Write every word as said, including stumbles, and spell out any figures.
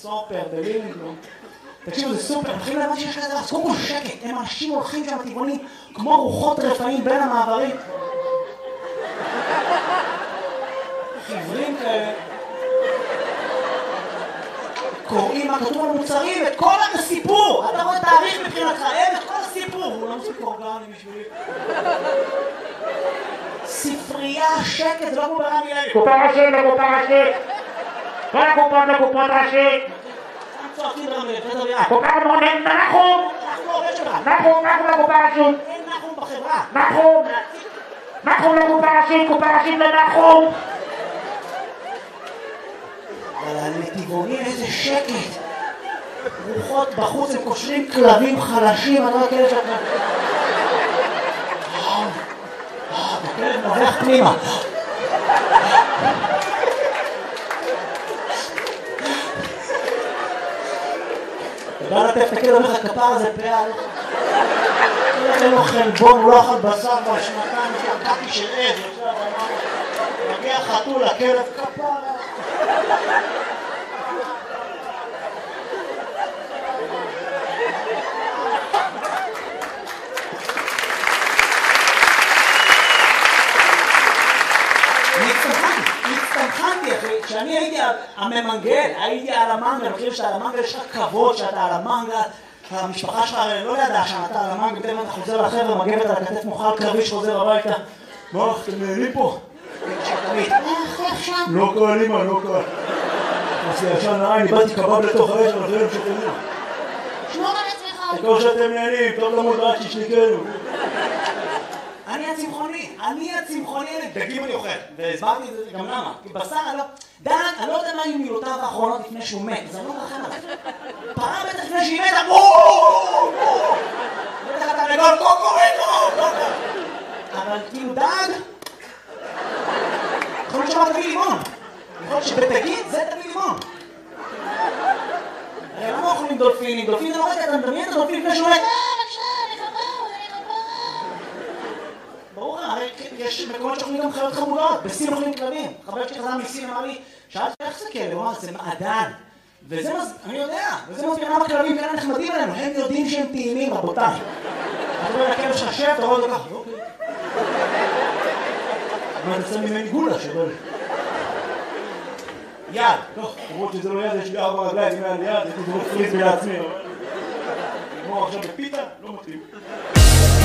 סופר, בלינגלון. תקשיבו, זה סופר, מתחילים להבן שיש כזה, אז קודם כל שקט, הם אנשים הולכים שם טבעונים, כמו רוחות רפאים בין המעברים. חברים כאלה. קוראים מה כתוב על מוצרים, את כל הסיפור! אתה רואה תאריך מבחינתך, אין את כל הסיפור! הוא לא מספיק אורגני בשבילי. ספרייה, שקט, זה לא כמו ברמי לוי. קופה ראשית לקופה ראשית! כל הקופות לקופות ראשית! צועקים ברמי לוי, קופה מונן נחום! אנחנו עובד שלך! נחום, נחום לקופה ראשית! אין נחום בחברה! נחום! נחום לקופה ראשית, קופה ראשית לנחום! אבל הנתיבונים איזה שקט! רוחות בחוץ, הם קושרים כלבים חלשים, אני לא כאלה שאתה... הכלב נובח פנימה. אתה בא לטף את הכלב, אומר לך כפר הזה פעל. אין לו חלבון, הוא לא אכל בשר בשנתיים, שקעתי של עז, מגיע חתול, הכלב כפר. הצטמחנתי אחי, כשאני הייתי הממנגל, הייתי על המנגל, אני חושב שאתה על המנגל, יש לך כבוד שאתה על המנגל, המשפחה שלך לא ידעה שאתה על המנגל, בטח אתה חוזר לחבר'ה, מגבת על הכתף מוכל קרבי שחוזר הביתה. מה, אתם נהנים פה? לא קל, אמא, לא קל. עשי ישן נראה, אני באתי קבב לתוך האש, אבל חייב שתהנים. שמור על עצמך. כמו שאתם נהנים, טוב למוד רק ששניקנו. אני הצמחוני, אני הצמחוני, דגים אני אוכל, והסברתי את זה גם למה, כי בשר אני לא... דן, אני לא יודע מה היו מילותיו האחרונות לפני שהוא מת, אז אני לא מרחם עליו. פרה בטח לפני שהיא מתה, בואו! בטח אתה רגול, קוקוריקו! אבל כאילו דג... יכול להיות שמה תביא לימון. יכול להיות שבתגיד זה תביא לימון. הרי למה אוכלים דולפינים? דולפינים זה לא רגע, אתה מדמיין את הדולפין לפני שהוא מת. ברור, הרי יש מקומות שאוכלים גם חיות חמודות, בסין אוכלים כלבים. חבר שלי חזר מסין אמר לי, שאלתי איך זה כלב? הוא אמר, זה מעדן. וזה מז... אני יודע, וזה מסביר למה כלבים כאלה נחמדים עלינו, הם יודעים שהם טעימים, רבותיי. אתה רואה לכלב ששב, אתה רואה אותו ככה, אוקיי. מה, אתה שם ממני גולה שבא לי. יד, טוב, למרות שזה לא יד, יש לי ארבע רגליים, אם היה לי יד, הייתי זורק פריז לעצמי. כמו עכשיו בפיתה, לא מתאים.